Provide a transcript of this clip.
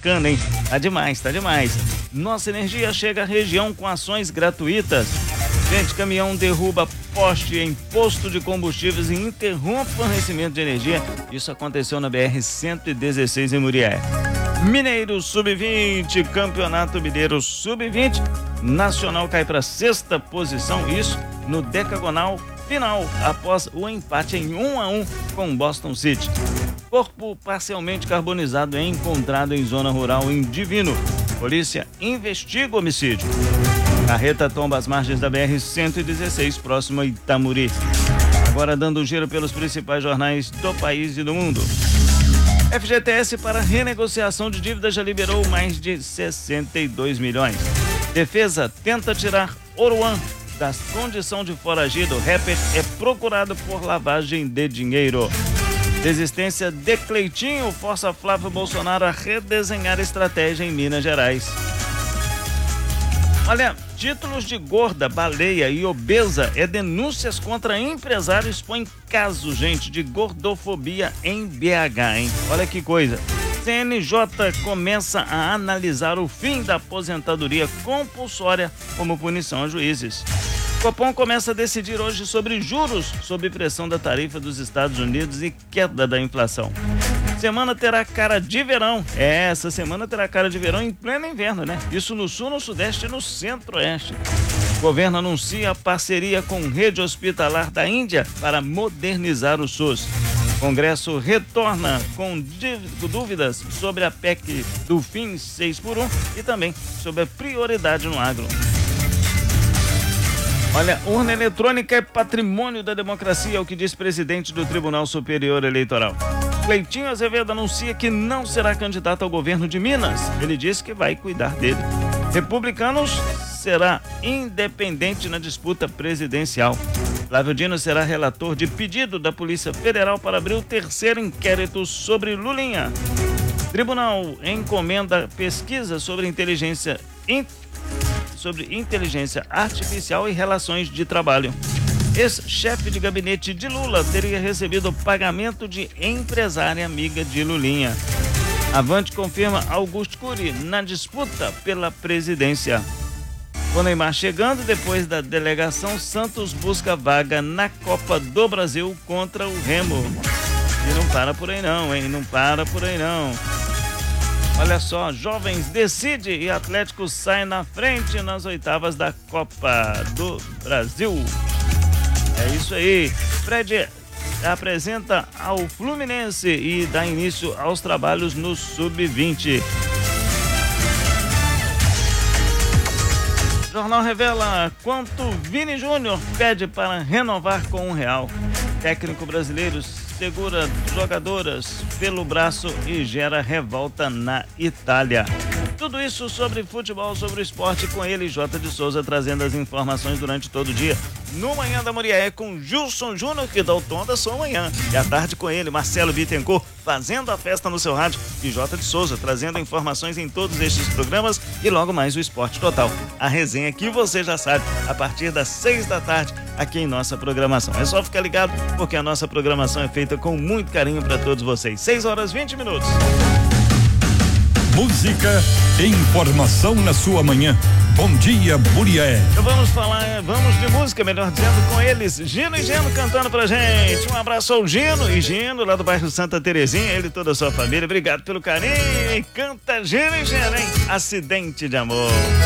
bacana, hein? Tá demais, tá demais. Nossa Energia chega à região com ações gratuitas. Gente, caminhão derruba poste em posto de combustíveis e interrompe o fornecimento de energia. Isso aconteceu na BR-116 em Murié. Mineiro Sub-20, Campeonato Mineiro Sub-20. Nacional cai para 6ª posição, isso no decagonal final, após o empate em 1-1 com Boston City. Corpo parcialmente carbonizado é encontrado em zona rural em Divino. Polícia investiga o homicídio. Carreta tomba às margens da BR-116, próximo a Itamuri. Agora dando um giro pelos principais jornais do país e do mundo. FGTS para renegociação de dívida já liberou mais de 62 milhões. Defesa tenta tirar Oruan da condição de foragido. Rapper é procurado por lavagem de dinheiro. Desistência de Cleitinho força Flávio Bolsonaro a redesenhar estratégia em Minas Gerais. Olha, títulos de gorda, baleia e obesa é denúncias contra empresários expõem casos, gente, de gordofobia em BH, hein? Olha que coisa. CNJ começa a analisar o fim da aposentadoria compulsória como punição a juízes. Copom começa a decidir hoje sobre juros sob pressão da tarifa dos Estados Unidos e queda da inflação. Semana terá cara de verão. Essa semana terá cara de verão em pleno inverno, né? Isso no sul, no sudeste e no centro-oeste. O governo anuncia parceria com Rede Hospitalar da Índia para modernizar o SUS. O Congresso retorna com dúvidas sobre a PEC do fim 6x1 e também sobre a prioridade no agro. Olha, urna eletrônica é patrimônio da democracia, é o que diz presidente do Tribunal Superior Eleitoral. Cleitinho Azevedo anuncia que não será candidato ao governo de Minas. Ele disse que vai cuidar dele. Republicanos será independente na disputa presidencial. Flávio Dino será relator de pedido da Polícia Federal para abrir o 3º inquérito sobre Lulinha. Tribunal encomenda pesquisa sobre inteligência artificial e relações de trabalho. Ex-chefe de gabinete de Lula teria recebido pagamento de empresária amiga de Lulinha. Avante confirma Augusto Cury na disputa pela presidência. Com Neymar chegando, depois da delegação, Santos busca vaga na Copa do Brasil contra o Remo. E não para por aí não, hein? Não para por aí não. Olha só, Jovens decide e Atlético sai na frente nas oitavas da Copa do Brasil. É isso aí. Fred apresenta ao Fluminense e dá início aos trabalhos no Sub-20. O jornal revela quanto Vini Júnior pede para renovar com R$1. Técnico brasileiro segura jogadoras pelo braço e gera revolta na Itália. Tudo isso sobre futebol, sobre o esporte, com ele, Jota de Souza, trazendo as informações durante todo o dia. No Manhã da Murié, com Gilson Júnior, que dá o tom da sua manhã. E à tarde com ele, Marcelo Bittencourt, fazendo a festa no seu rádio. E Jota de Souza, trazendo informações em todos estes programas. E logo mais o Esporte Total. A resenha que você já sabe, a partir das 6 da tarde, aqui em nossa programação. É só ficar ligado, porque a nossa programação é feita com muito carinho para todos vocês. 6h20. Música e informação na sua manhã. Bom dia, Murié. Vamos de música, melhor dizendo, com eles, Gino e Geno cantando pra gente. Um abraço ao Gino e Gino, lá do bairro Santa Terezinha, ele e toda a sua família. Obrigado pelo carinho. E canta Gino e Geno, hein? Acidente de amor.